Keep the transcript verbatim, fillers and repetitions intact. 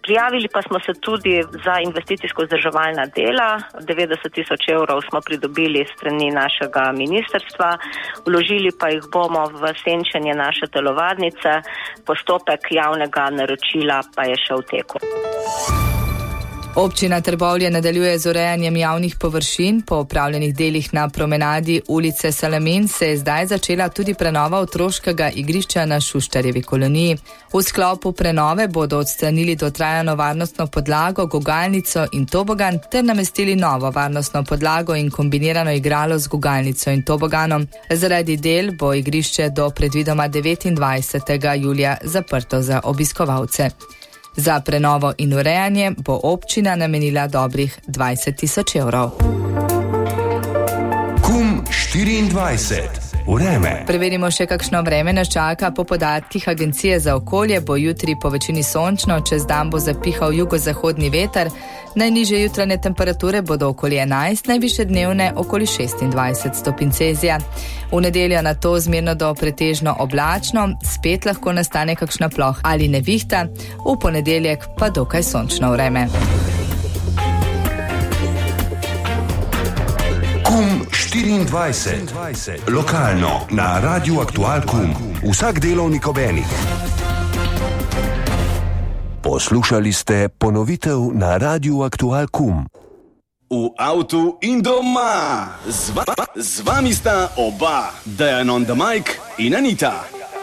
Prijavili pa smo se tudi za investicijsko vzdrževalna dela. devetdeset tisoč evrov smo pridobili strani našega ministrstva, vložili pa jih bomo v senčenje naše telovadnice. Postopek javnega naročila pa je še v teku. Občina Trbovlje nadaljuje z urejanjem javnih površin. Po opravljenih delih na promenadi ulice Salamin se je zdaj začela tudi prenova otroškega igrišča na Šuštarjevi koloniji. V sklopu prenove bodo odstranili dotrajano varnostno podlago, gugalnico in tobogan ter namestili novo varnostno podlago in kombinirano igralo z gugalnico in toboganom. Zaradi del bo igrišče do predvidoma devetindvajsetega julija zaprto za obiskovalce. Za prenovo in urejanje bo občina namenila dobrih dvajset tisoč evrov. Kum štiriindvajset. Vreme. Preverimo še, kakšno vreme nas čaka. Po podatkih Agencije za okolje bo jutri po večini sončno, čez dan bo zapihal jugozahodni veter. Najnižje jutranje temperature bodo okoli enajst, najvišje dnevne okoli šestindvajset stopinj Celzija. V nedeljo na to zmerno do pretežno oblačno, spet lahko nastane kakšna ploh ali nevihta, v ponedeljek pa dokaj sončno vreme. Kum štiriindvajset. Lokalno na Radiu Aktual Kum. Vsak delovnik ob enih. Poslušali ste ponovitev na Radiu Aktual Kum. V avtu in doma. Z, va, z vami sta oba, Dejan on the mic in Anita.